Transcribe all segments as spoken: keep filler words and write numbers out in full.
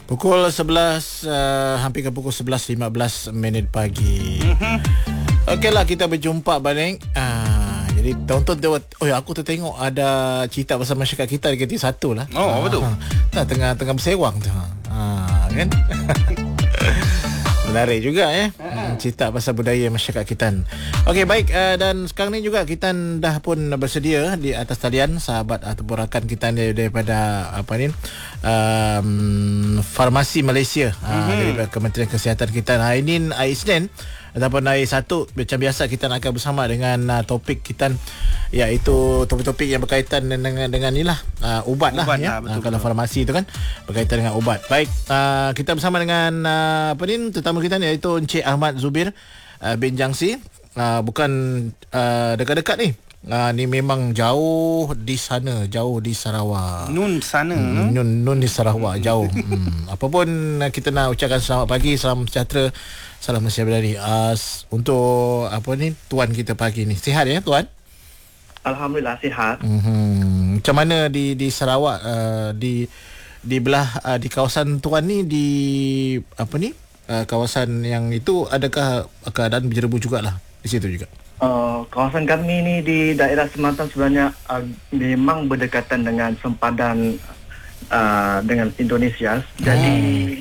Pukul sebelas, uh, hampir ke pukul sebelas lima belas minit pagi. Mm-hmm. Okeylah, kita berjumpa balik. Uh, jadi tonton tengok. Oh ya, aku tertengok ada cerita pasal masyarakat kita di K T satu lah. Oh, apa tu? Uh, tak, tengah tengah bersewang tu. Uh, kan? Menarik juga ya, hmm, cerita pasal budaya masyarakat kita. Okey, baik, uh, dan sekarang ni juga kita dah pun bersedia di atas talian sahabat ataupun rakan kita daripada apa ni, um, Farmasi Malaysia, mm-hmm. uh, daripada Kementerian Kesihatan kita. Hari ini hari Isnin ataupun hari Sabtu, macam biasa kita akan bersama dengan uh, topik kita, iaitu topik-topik yang berkaitan dengan dengan inilah uh, ubat, ubat lah ya. Lah, betul, uh, kalau betul. Farmasi itu kan berkaitan dengan ubat. Baik, uh, kita bersama dengan uh, apa ni, tetamu kita ni, iaitu Encik Ahmad Zubir uh, bin Jangsi. Uh, bukan uh, dekat-dekat ni. Uh, ni memang jauh di sana, jauh di Sarawak. Nun sana. Hmm, nun nun di Sarawak, jauh. Hmm. Apapun kita nak ucapkan selamat pagi, salam sejahtera, salam Malaysia Berdari. Uh, untuk apa ni, tuan kita pagi ni. Sihat ya tuan? Alhamdulillah sihat. Hmm. Macam mana di di Sarawak, uh, di di belah uh, di kawasan tuan ni, di apa ni, uh, kawasan yang itu, adakah keadaan berjerebu jugalah di situ juga? Uh, kawasan kami ni di daerah Sematan sebenarnya uh, memang berdekatan dengan sempadan uh, dengan Indonesia. Jadi hmm.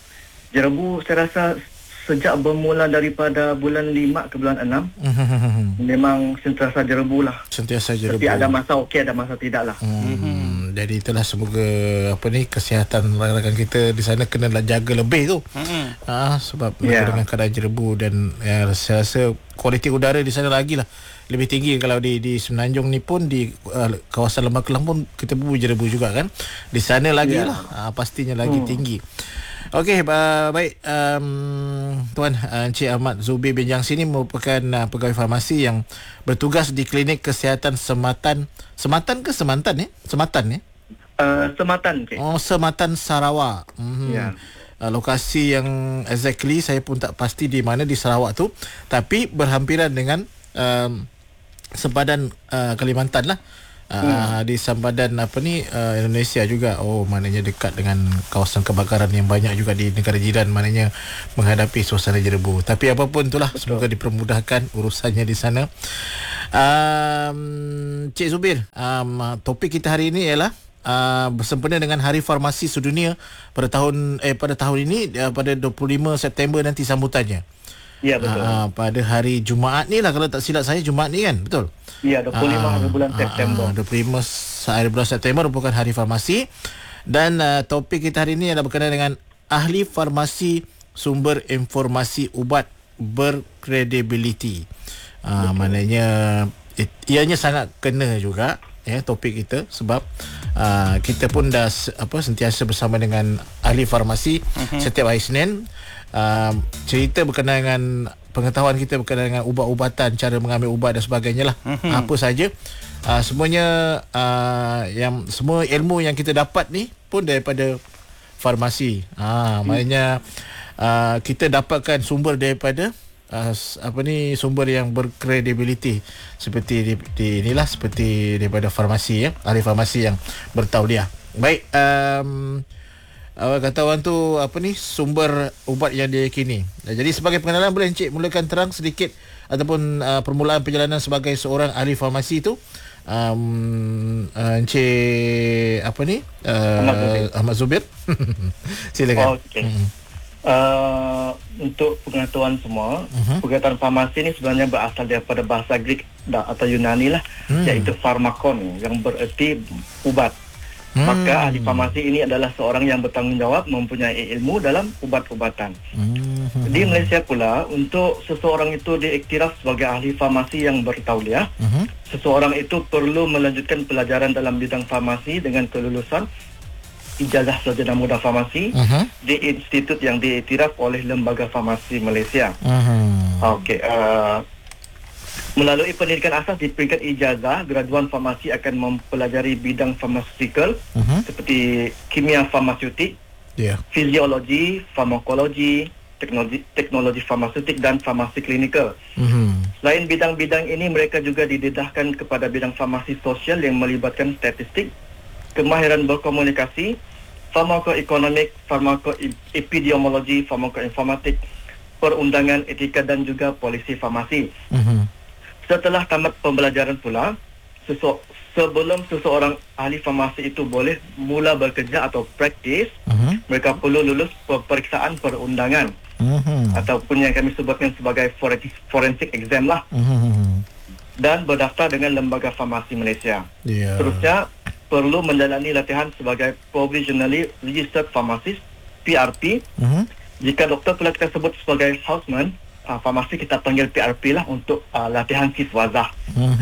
jerebu saya rasa sejak bermula daripada bulan lima ke bulan enam memang sentiasa jerebu lah. Sentiasa jerebu. Tapi ada masa okey, ada masa tidak lah. Hmm. Jadi itulah, semoga apa ni, kesihatan rakan-rakan kita di sana kena jaga lebih tu. Hmm. Ha, sebab yeah. dengan keadaan jerebu dan ya, saya rasa kualiti udara di sana lagi lah lebih tinggi. Kalau di di Semenanjung ni pun, di uh, kawasan Lembah Kelang pun kita pun jerebu juga kan. Di sana lagi yeah. lah uh, pastinya lagi hmm. tinggi. Okey, uh, baik, um, Tuan uh, Encik Ahmad Zubir bin Jangsi ni merupakan uh, pegawai farmasi yang bertugas di Klinik Kesihatan Sematan. Sematan ke Semantan ya? Sematan ya? Uh, Sematan. Okay. Oh, Sematan Sarawak. Mm-hmm. Yeah. Uh, lokasi yang exactly saya pun tak pasti di mana di Sarawak tu, tapi berhampiran dengan um, sempadan uh, Kalimantan lah. Uh, hmm. Di sempadan apa ni, uh, Indonesia juga. Oh, maknanya dekat dengan kawasan kebakaran yang banyak juga di negara jiran, maknanya menghadapi suasana jerebu. Tapi apapun itulah, betul, semoga dipermudahkan urusannya di sana. um, Cik Zubir, um, topik kita hari ini ialah uh, bersempena dengan Hari Farmasi Sedunia pada tahun eh pada tahun ini, uh, pada dua puluh lima September nanti sambutannya. Ya, betul. Uh, pada hari Jumaat ni lah, kalau tak silap saya, Jumaat ni kan, betul? Ya, dua puluh lima uh, hari bulan September. Uh, dua puluh lima hari bulan September merupakan Hari Farmasi. Dan uh, topik kita hari ini adalah berkenaan dengan ahli farmasi sumber informasi ubat berkredibiliti. Uh, maknanya it, ianya sangat kena juga ya topik kita, sebab uh, kita pun dah apa sentiasa bersama dengan ahli farmasi uh-huh. setiap hari Senin. Uh, cerita berkenaan dengan pengetahuan kita berkenaan dengan ubat-ubatan, cara mengambil ubat dan sebagainya lah. Mm-hmm. Apa saja uh, semuanya uh, yang semua ilmu yang kita dapat ni pun daripada farmasi. Ah, mm. maknanya uh, kita dapatkan sumber daripada uh, apa ni, sumber yang berkredibiliti seperti di, di inilah, seperti daripada farmasi ya, ahli farmasi yang bertauliah. Baik, um, Uh, kata orang tu apa ni, sumber ubat yang diyakini. Uh, jadi sebagai pengenalan, boleh Encik mulakan terang sedikit ataupun uh, permulaan perjalanan sebagai seorang ahli farmasi itu. Um, uh, Encik apa ni? Uh, Ahmad Zubir. Ahmad Zubir. Silakan. Oh, okay. hmm. uh, Untuk pengetahuan semua, uh-huh. perkataan farmasi ni sebenarnya berasal daripada bahasa Greek atau Yunani lah, hmm. iaitu pharmakon, yang bererti ubat. Hmm. Maka ahli farmasi ini adalah seorang yang bertanggungjawab, mempunyai ilmu dalam ubat-ubatan. Hmm. Di Malaysia pula, untuk seseorang itu diiktiraf sebagai ahli farmasi yang bertauliah, hmm. seseorang itu perlu melanjutkan pelajaran dalam bidang farmasi dengan kelulusan ijazah sarjana muda farmasi uh-huh. di institut yang diiktiraf oleh Lembaga Farmasi Malaysia. Uh-huh. Okey. Uh, Melalui pendidikan asas di peringkat ijazah, graduan farmasi akan mempelajari bidang farmaceutical uh-huh. seperti kimia farmaseutik, yeah. fisiologi, farmakologi, teknologi, teknologi farmaseutik dan farmasi klinikal. Uh-huh. Selain bidang-bidang ini, mereka juga didedahkan kepada bidang farmasi sosial yang melibatkan statistik, kemahiran berkomunikasi, farmakoekonomik, farmakoepidemiologi, farmakoinformatik, perundangan etika dan juga polisi farmasi. Mhm. Setelah tamat pembelajaran pula, sesu- sebelum seseorang ahli farmasi itu boleh mula bekerja atau praktis, Mhm. mereka perlu lulus pemeriksaan perundangan Mhm. ataupun yang kami sebutkan sebagai forensik, forensik exam lah, Mhm. dan berdaftar dengan Lembaga Farmasi Malaysia. Ya. Seterusnya, perlu menjalani latihan sebagai Provisionally Registered Pharmacist P R P. Mhm. Jika doktor pula kita sebut sebagai houseman, uh, farmasi kita panggil P R P lah untuk uh, latihan kiswazah.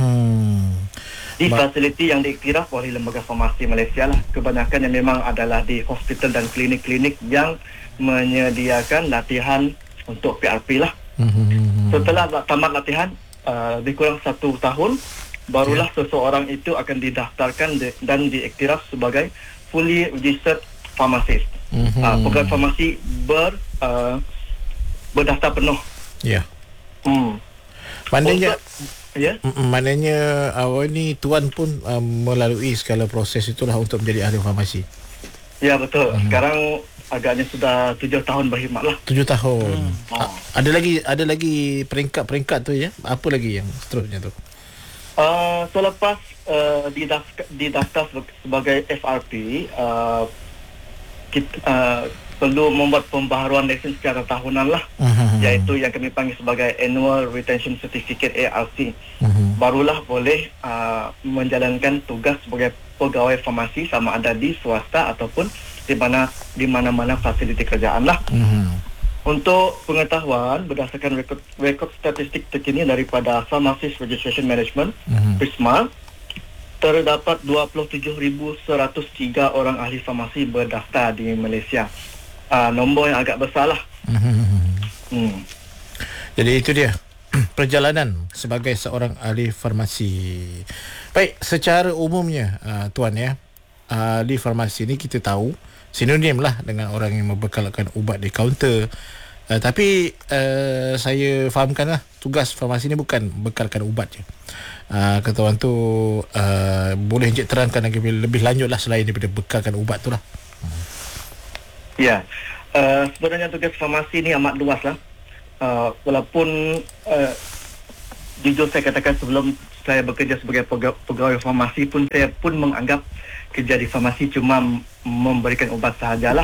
Mhm. Di Ba- fasiliti yang diiktiraf oleh Lembaga Farmasi Malaysia lah. Kebanyakan yang memang adalah di hospital dan klinik-klinik yang menyediakan latihan untuk P R P lah. Mhm. Setelah la- tamat latihan, uh, lebih kurang satu tahun, barulah seseorang itu akan didaftarkan de- dan diiktiraf sebagai fully registered pharmacist. Mhm. Uh, pegawai farmasi ber, uh, berdaftar penuh. Ya. Hmm. Maknanya Untuk- ya. Mm, maknanya awak ni tuan pun uh, melalui segala proses itulah untuk menjadi ahli farmasi. Ya, betul. Hmm. Sekarang agaknya sudah tujuh tahun berkhidmat lah. Tujuh tahun. Hmm. A- ada lagi ada lagi peringkat-peringkat tu ya. Apa lagi yang seterusnya tu? Uh, selepas uh, didaftar, didaftar sebagai F R P, uh, kita uh, perlu membuat pembaharuan lesen secara tahunan lah, Mhm. iaitu yang kami panggil sebagai Annual Retention Certificate A R C. Mhm. Barulah boleh uh, menjalankan tugas sebagai pegawai farmasi sama ada di swasta ataupun di mana di mana-mana fasiliti kerajaan lah. Mhm. Untuk pengetahuan, berdasarkan rekod, rekod statistik terkini daripada Pharmacist Registration Management, Mhm. PRISMA, terdapat dua puluh tujuh ribu seratus tiga orang ahli farmasi berdaftar di Malaysia. Uh, nombor yang agak besar lah. Mhm. Hmm. Jadi itu dia perjalanan sebagai seorang ahli farmasi. Baik, secara umumnya uh, tuan ya, ahli farmasi ni kita tahu sinonim lah dengan orang yang membekalkan ubat di kaunter. Uh, tapi uh, saya fahamkanlah tugas farmasi ni bukan bekalkan ubat je. Uh, ketuan tu uh, boleh encik terangkan lagi lebih lanjut lah selain daripada bekalkan ubat tu lah. Ya, uh, sebenarnya tugas farmasi ni amat luas lah. Uh, walaupun uh, jujur saya katakan sebelum saya bekerja sebagai pega- pegawai farmasi pun saya pun menganggap kerja di farmasi cuma m- memberikan ubat sahajalah.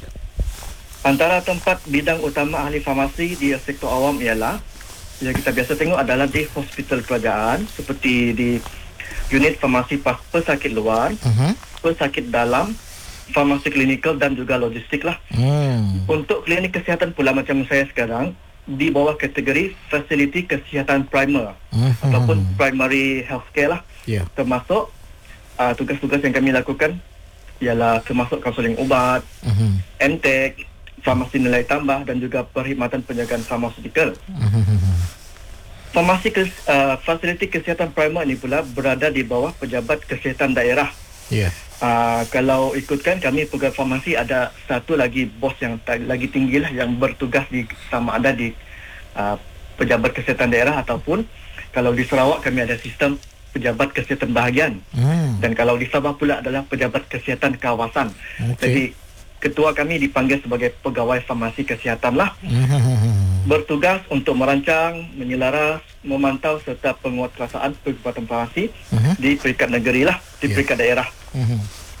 Antara tempat bidang utama ahli farmasi di sektor awam ialah yang kita biasa tengok adalah di hospital kerajaan seperti di unit farmasi pas- pesakit luar, Uh-huh. pesakit dalam, farmasi klinikal dan juga logistik lah. Hmm. Untuk klinik kesihatan pula macam saya sekarang di bawah kategori fasiliti kesihatan primer Mhm. ataupun primary healthcare lah. Ya. Termasuk uh, tugas-tugas yang kami lakukan ialah termasuk kaunseling ubat, Mhm. M Tech, farmasi nilai tambah dan juga perkhidmatan penjagaan farmaseutical. Mhm. Farmasi kes, uh, fasiliti kesihatan primer ini pula berada di bawah pejabat kesihatan daerah. Ya. Uh, kalau ikutkan kami pegawai farmasi ada satu lagi bos yang ta- lagi tinggi lah yang bertugas di sama ada di uh, pejabat kesihatan daerah ataupun kalau di Sarawak kami ada sistem pejabat kesihatan bahagian Hmm. dan kalau di Sabah pula adalah pejabat kesihatan kawasan. Okey. Jadi ketua kami dipanggil sebagai pegawai farmasi kesihatan lah, Mhm. bertugas untuk merancang, menyelaras, memantau serta penguatkuasaan perkhidmatan farmasi Mhm. di peringkat negeri lah, di Ya. peringkat daerah. Mhm.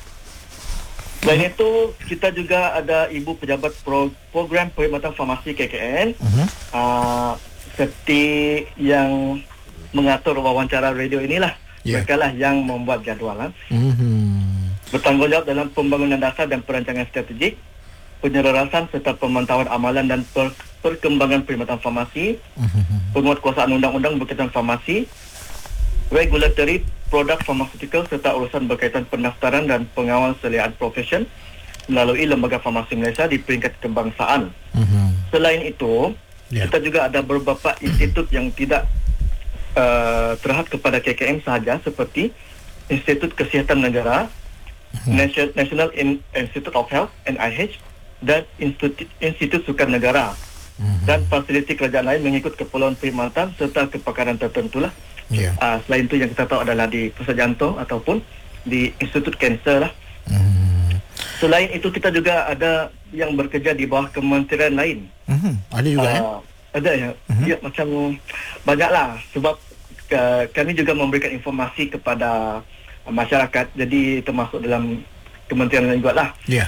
Selain itu, kita juga ada Ibu Pejabat Pro, Program Perkhidmatan Farmasi K K N Mhm. uh, seperti yang mengatur wawancara radio inilah. Ya. Mereka lah yang membuat jadualan. Mhm. Bertanggungjawab dalam pembangunan dasar dan perancangan strategik, penyelarasan serta pemantauan amalan dan per, perkembangan perkhidmatan farmasi, Mhm. penguatkuasaan undang-undang berkaitan farmasi, regulatory produk farmaceutical serta urusan berkaitan pendaftaran dan pengawal seliaan profesion melalui Lembaga Farmasi Malaysia di peringkat kebangsaan. Mhm. Selain itu, Ya. kita juga ada beberapa institut yang tidak uh, terhad kepada K K M sahaja seperti Institut Kesihatan Negara, Nation- National In- Institute of Health N I H dan Institut, Institut Sukan Negara Mhm. dan fasiliti kerajaan lain mengikut keperluan perkhidmatan serta kepakaran tertentu lah. Ya. Uh, selain itu yang kita tahu adalah di Pusat Jantung ataupun di Institut Kanser lah. Hmm. Selain itu kita juga ada yang bekerja di bawah kementerian lain. Mm-hmm. Ada juga uh, eh? Ada ya. Mm-hmm. Ya macam banyaklah sebab uh, kami juga memberikan informasi kepada uh, masyarakat. Jadi termasuk dalam kementerian lain juga lah. Ya. Yeah.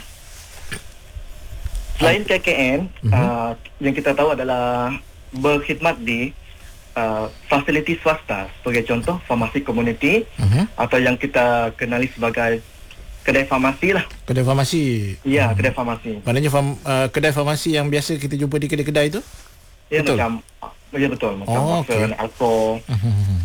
Selain K K N, mm-hmm. uh, yang kita tahu adalah berkhidmat di uh, fasiliti swasta, sebagai contoh farmasi komuniti, mm-hmm. atau yang kita kenali sebagai kedai farmasi lah. Kedai farmasi? Ya, hmm. kedai farmasi. Maknanya farm, uh, kedai farmasi yang biasa kita jumpa di kedai-kedai itu? Ya, betul? Macam, ya betul. Macam oh, Watson, okay. Alko. Mm-hmm.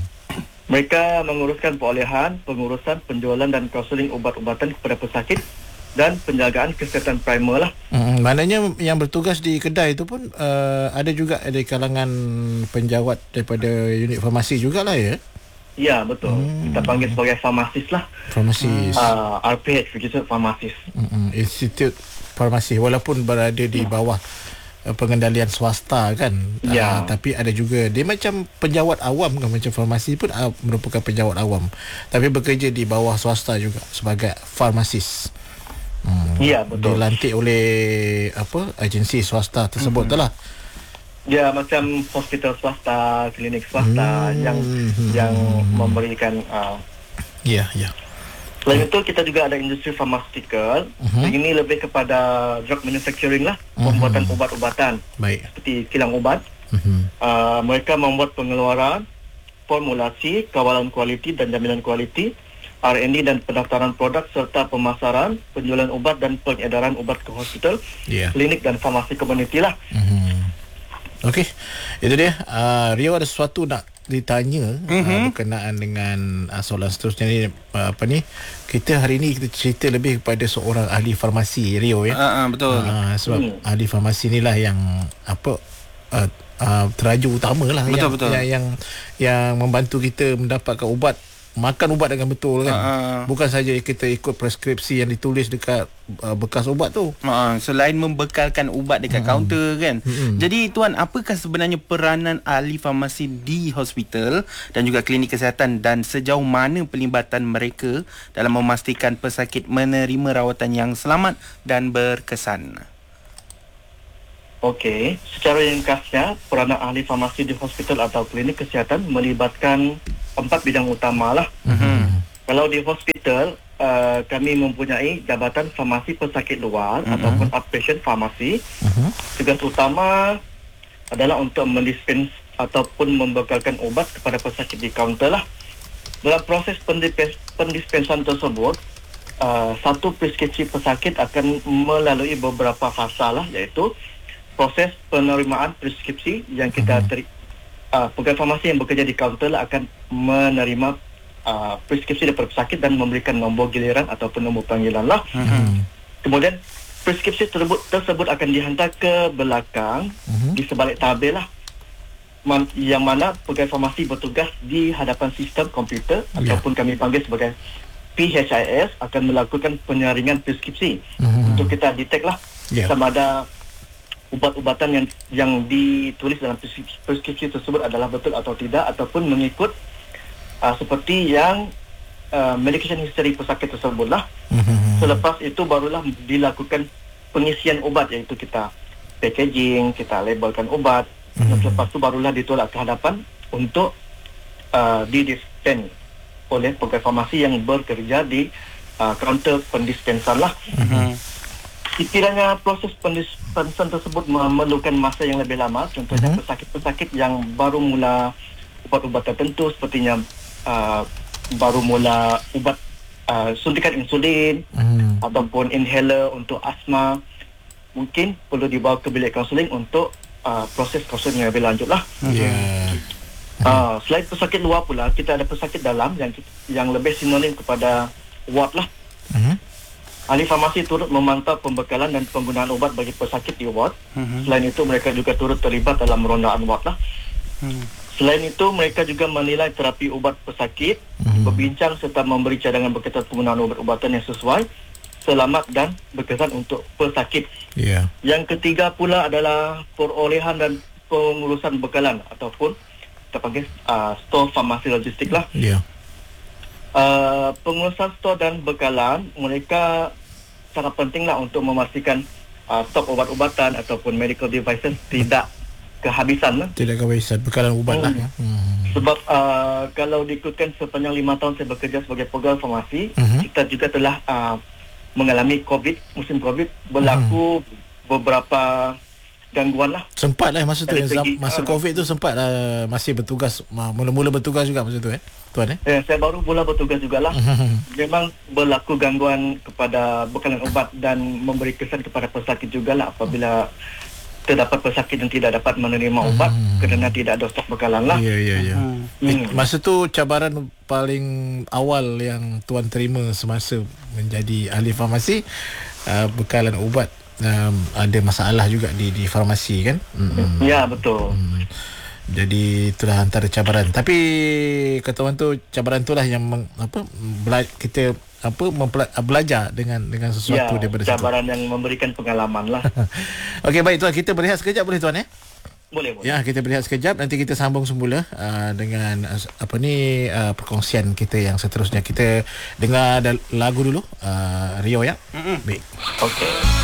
Mereka menguruskan perolehan, pengurusan, penjualan dan kaunseling ubat-ubatan kepada pesakit dan penjagaan kesihatan primer lah. Hmm, maknanya yang bertugas di kedai itu pun uh, ada juga dari kalangan penjawat daripada unit farmasi jugalah ya? Ya, betul. Hmm. Kita panggil sebagai farmasis lah. Farmasis. Uh, R P H, Registered Farmasis. Hmm, Institute Farmasi. Walaupun berada di bawah uh, pengendalian swasta kan. Ya. Uh, tapi ada juga, dia macam penjawat awam kan. Macam farmasi pun uh, merupakan penjawat awam. Tapi bekerja di bawah swasta juga sebagai farmasis. Hmm. Ya, betul. Dilantik oleh apa agensi swasta tersebut hmm. lah. Ya, macam hospital swasta, klinik swasta hmm. yang yang memberikan. Uh, ya, ya. Selain itu kita juga ada industri pharmaceutical. Uh-huh. Ini lebih kepada drug manufacturing lah, uh-huh. pembuatan ubat-ubatan. Baik. Seperti kilang ubat. Uh-huh. Uh, mereka membuat pengeluaran, formulasi, kawalan kualiti dan jaminan kualiti, R and D dan pendaftaran produk serta pemasaran, penjualan ubat dan pengedaran ubat ke hospital, yeah. klinik dan farmasi komuniti lah. Mm-hmm. Okey, itu dia. Uh, Rio ada sesuatu nak ditanya mm-hmm. uh, berkenaan dengan uh, soalan seterusnya ni. Uh, apa ni? Kita hari ni kita cerita lebih kepada seorang ahli farmasi, Rio ya. Uh, uh, betul. Uh, sebab mm. ahli farmasi inilah yang apa? Uh, uh, teraju utama lah betul, yang, betul. yang yang yang membantu kita mendapatkan ubat, makan ubat dengan betul kan. Uh, Bukan saja kita ikut preskripsi yang ditulis dekat uh, bekas ubat tu. Uh, selain membekalkan ubat dekat uh, kaunter kan. Uh, Jadi tuan, apakah sebenarnya peranan ahli farmasi di hospital dan juga klinik kesihatan, dan sejauh mana pelibatan mereka dalam memastikan pesakit menerima rawatan yang selamat dan berkesan? Okey, secara ringkasnya, peranan ahli farmasi di hospital atau klinik kesihatan melibatkan empat bidang utama lah. Uh-huh. Kalau di hospital, uh, kami mempunyai jabatan farmasi pesakit luar uh-huh. ataupun outpatient farmasi. Uh-huh. Tugas utama adalah untuk mendispens ataupun membekalkan ubat kepada pesakit di kaunter lah. Dalam proses pendipens- pendispensan tersebut, uh, satu preskripsi pesakit akan melalui beberapa fasa lah, iaitu proses penerimaan preskripsi yang kita teri, uh, pegawai farmasi yang bekerja di kaunter lah akan menerima uh, preskripsi daripada pesakit dan memberikan nombor giliran ataupun nombor panggilan lah. Uh-huh. Kemudian preskripsi tersebut, tersebut akan dihantar ke belakang uh-huh. di sebalik tabir lah, Man, yang mana pegawai farmasi bertugas di hadapan sistem komputer yeah. ataupun kami panggil sebagai P H I S akan melakukan penyaringan preskripsi uh-huh. untuk kita detect lah yeah. sama ada ubat-ubatan yang yang ditulis dalam preskripsi tersebut adalah betul atau tidak, ataupun mengikut uh, seperti yang uh, medication history pesakit tersebut lah. Mm-hmm. Selepas itu barulah dilakukan pengisian ubat, iaitu kita packaging, kita labelkan ubat. Mm-hmm. Dan selepas itu barulah ditolak ke hadapan untuk uh, didispen oleh pegawai farmasi yang bekerja di uh, kaunter pendispensan lah. Mm-hmm. Sekiranya proses pendispensan tersebut memerlukan masa yang lebih lama, contohnya uh-huh. pesakit-pesakit yang baru mula ubat-ubat tertentu, sepertinya uh, baru mula ubat uh, suntikan insulin uh-huh. ataupun inhaler untuk asma, mungkin perlu dibawa ke bilik kaunseling untuk uh, proses kaunseling yang lebih lanjut lah. Yeah. Uh, selain pesakit luar pula, kita ada pesakit dalam yang yang lebih sinonim kepada ward lah. Uh-huh. Ahli farmasi turut memantau pembekalan dan penggunaan ubat bagi pesakit di ward. Uh-huh. Selain itu, mereka juga turut terlibat dalam rondaan ward lah. Uh-huh. Selain itu, mereka juga menilai terapi ubat pesakit, uh-huh. berbincang serta memberi cadangan berkaitan penggunaan ubat-ubatan yang sesuai, selamat dan berkesan untuk pesakit. Yeah. Yang ketiga pula adalah perolehan dan pengurusan bekalan ataupun kita panggil uh, store farmasi logistik lah. Yeah. Uh, pengurusan stor dan bekalan, mereka sangat pentinglah untuk memastikan uh, stok ubat-ubatan ataupun medical devices tidak kehabisan lah. Tidak kehabisan bekalan ubat Hmm. lah ya. Hmm. Sebab uh, kalau diikutkan sepanjang lima tahun saya bekerja sebagai pegawai farmasi, Mhm. kita juga telah uh, mengalami COVID, musim COVID, berlaku beberapa gangguan lah. Sempat lah masa tu Dari zam- segi, masa uh, COVID tu sempat lah masih bertugas, ma- mula-mula bertugas juga masa tu eh tuan eh. Eh, saya baru mula bertugas jugalah. Memang berlaku gangguan kepada bekalan ubat dan memberi kesan kepada pesakit jugalah apabila terdapat pesakit yang tidak dapat menerima ubat kerana tidak ada stok bekalan lah. Ya ya ya. Hmm. Masa tu cabaran paling awal yang tuan terima semasa menjadi ahli farmasi, uh, bekalan ubat um, ada masalah juga di di farmasi kan. Mm-mm. Ya, betul. Hmm. Jadi itulah antara cabaran. Tapi kata orang tu cabaran itulah yang meng, apa bela, kita apa mempela, belajar dengan dengan sesuatu Ya, daripada situ. cabaran yang memberikan pengalaman lah. Okey baik tuan, kita berehat sekejap boleh tuan eh? Boleh, boleh. Ya, kita berehat sekejap, nanti kita sambung semula uh, dengan uh, apa ni uh, perkongsian kita yang seterusnya. Kita dengar lagu dulu uh, Rio ya. Mm-mm. Baik. Okey.